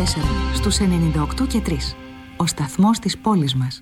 στους 98 και 3. Ο σταθμός της πόλης μας.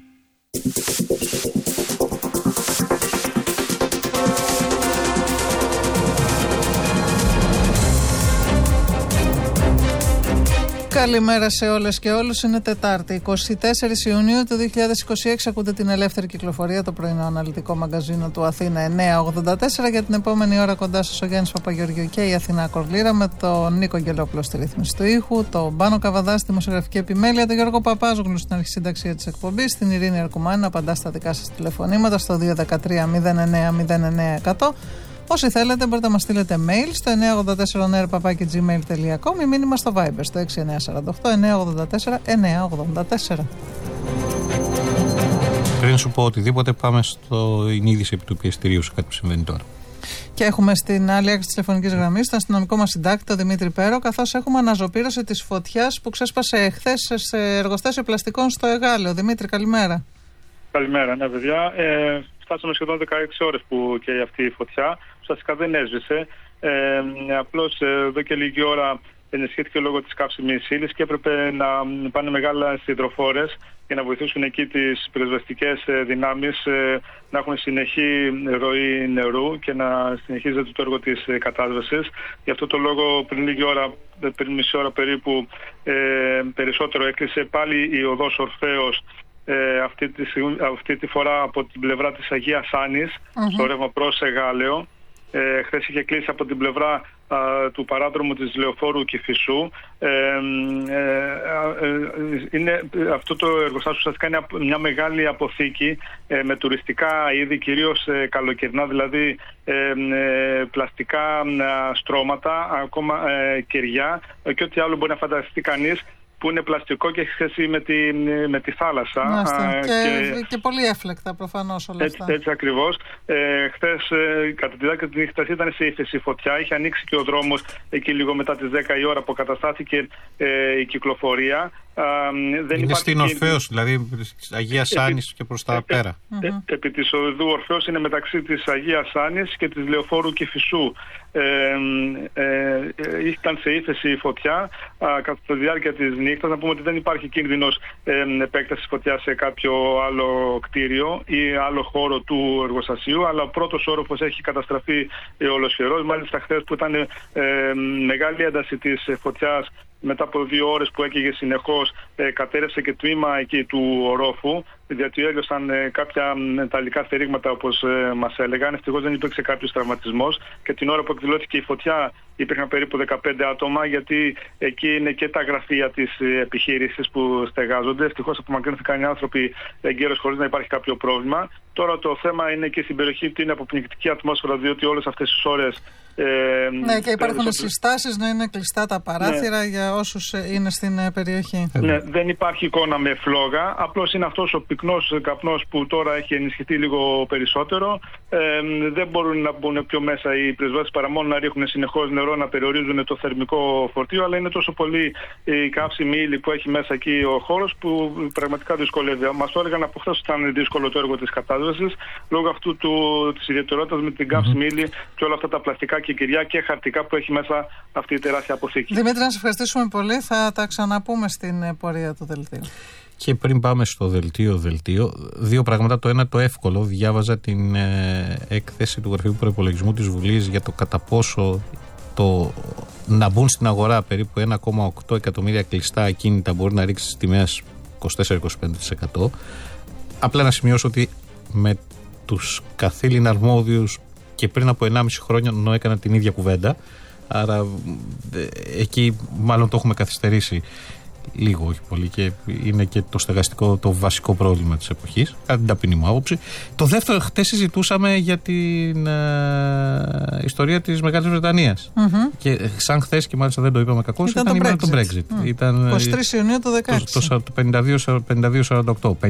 Καλημέρα σε όλες και όλους. Είναι Τετάρτη, 24 Ιουνίου του 2026. Ακούτε την ελεύθερη κυκλοφορία, το πρωινό αναλυτικό μαγκαζίνο του Αθήνα 984. Για την επόμενη ώρα κοντά σας ο Γιάννης Παπαγεωργιού και η Αθηνά Κορλήρα, με τον Νίκο Γελόπουλο στη ρύθμιση του ήχου, τον Πάνο Καβαδά στη δημοσιογραφική επιμέλεια, τον Γιώργο Παπάζογλου στην αρχισυνταξία της εκπομπής, την Ειρήνη Αρκουμάνη να απαντά στα δικά σας τηλεφωνήματα στο 213 09 100. Όσοι θέλετε μπορείτε να μας στείλετε mail στο 984onair@gmail.com ή μήνυμα στο Viber στο 6948 984 984. Πριν σου πω οτιδήποτε, πάμε στην είδηση επί του πιεστηρίου σε κάτι που συμβαίνει τώρα. Και έχουμε στην άλλη άκρη της τηλεφωνικής γραμμής τον αστυνομικό μας συντάκτη, τον Δημήτρη Πέρο, καθώς έχουμε αναζωπήρωση της φωτιάς που ξέσπασε εχθές σε εργοστάσιο πλαστικών στο Εγάλεο. Δημήτρη, καλημέρα. Καλημέρα, ναι, παιδιά. Φτάσαμε σχεδόν 16 ώρες που καίει αυτή η φωτιά. Ουσιαστικά δεν έσβησε. Απλώς εδώ και λίγη ώρα ενισχύθηκε λόγω της καύσιμης ύλης και έπρεπε να πάνε μεγάλα υδροφόρες για να βοηθήσουν εκεί τις πυροσβεστικές δυνάμεις να έχουν συνεχή ροή νερού και να συνεχίζεται το έργο της κατάσβεσης. Γι' αυτό το λόγο πριν λίγη ώρα, πριν μισή ώρα περίπου, περισσότερο έκλεισε πάλι η οδός Ορφέως. Αυτή τη φορά από την πλευρά της Αγίας Άνης, στο ρεύμα προς Εγάλεο. Χθες είχε κλείσει από την πλευρά του παράδρομου της Λεωφόρου Κηφισού. Αυτό το εργοστάσιο ουσιαστικά είναι μια μεγάλη αποθήκη με τουριστικά είδη, κυρίως καλοκαιρινά, δηλαδή πλαστικά στρώματα, ακόμα κεριά και ό,τι άλλο μπορεί να φανταστεί κανείς που είναι πλαστικό και έχει σχέση με τη θάλασσα. Και πολύ έφλεκτα προφανώς όλα αυτά. Έτσι ακριβώς. Χθες κατά τη διάρκεια της νύχτας ήταν σε ύφεση φωτιά. Είχε ανοίξει και ο δρόμος εκεί λίγο μετά τις 10 η ώρα που καταστάθηκε η κυκλοφορία. Είναι στην Ορφέως, δηλαδή της Αγίας Άνης και προς τα πέρα. Επί της οδού Ορφέως είναι μεταξύ της Αγίας Άνης και της Λεωφόρου Κηφισού. Ήταν σε ύφεση η φωτιά κατά τη διάρκεια της νύχτας. Να πούμε ότι δεν υπάρχει κίνδυνος επέκτασης φωτιάς σε κάποιο άλλο κτίριο ή άλλο χώρο του εργοστασίου, αλλά ο πρώτος όροφος έχει καταστραφεί ολοσχερός. Μάλιστα χθες που ήταν μεγάλη ένταση της φωτιάς, μετά από 2 ώρες που έκαιγε συνεχώς, κατέρευσε και τμήμα εκεί του ορόφου, γιατί έλειωσαν κάποια μεταλλικά στερίγματα, όπως μας έλεγαν. Ευτυχώς δεν υπήρξε κάποιος τραυματισμός και την ώρα που εκδηλώθηκε η φωτιά υπήρχαν περίπου 15 άτομα, γιατί εκεί είναι και τα γραφεία της επιχείρησης που στεγάζονται. Ευτυχώς απομακρύνθηκαν οι άνθρωποι εγκαίρως χωρίς να υπάρχει κάποιο πρόβλημα. Τώρα το θέμα είναι και στην περιοχή ότι είναι αποπνικτική ατμόσφαιρα, διότι όλες αυτές τις ώρες. Ναι, και υπάρχουν συστάσεις να είναι κλειστά τα παράθυρα για όσους είναι στην περιοχή. Ναι, δεν υπάρχει εικόνα με φλόγα. Απλώς είναι αυτός ο πυκνός καπνός που τώρα έχει ενισχυθεί λίγο περισσότερο. Δεν μπορούν να μπουν πιο μέσα οι πυροσβέστες παρά μόνο να ρίχνουν συνεχώς νερό, να περιορίζουν το θερμικό φορτίο. Αλλά είναι τόσο πολύ η καύσιμη ύλη που έχει μέσα εκεί ο χώρος που πραγματικά δυσκολεύει. Μας το έλεγαν από χθες ότι ήταν δύσκολο το έργο της κατάσβεσης λόγω αυτού της ιδιαιτερότητας με την καύσιμη ύλη και όλα αυτά τα πλαστικά και κεριά και χαρτικά που έχει μέσα αυτή η τεράστια αποθήκη. Δημήτρη, να σας ευχαριστήσουμε πολύ. Θα τα ξαναπούμε στην πορεία του δελτίου. Και πριν πάμε στο δελτίο, δύο πράγματα. Το ένα, το εύκολο. Διάβαζα την έκθεση του Γραφείου Προϋπολογισμού της Βουλής για το κατά πόσο να μπουν στην αγορά περίπου 1,8 εκατομμύρια κλειστά ακίνητα μπορεί να ρίξει τις τιμές 24-25%. Απλά να σημειώσω ότι με τους καθήλυνα αρμόδιους και πριν από 1,5 χρόνια έκανα την ίδια κουβέντα. Άρα εκεί μάλλον το έχουμε καθυστερήσει λίγο, όχι πολύ, και είναι και το στεγαστικό το βασικό πρόβλημα της εποχής, κατά την ταπεινή μου άποψη. Το δεύτερο, χτες συζητούσαμε για την ιστορία της Μεγάλης Βρετανίας. Και σαν χθες, και μάλιστα δεν το είπαμε κακώς, ήταν η μέρα του Brexit. Ήταν 23 Ιουνίου του 2016. Το 52-48.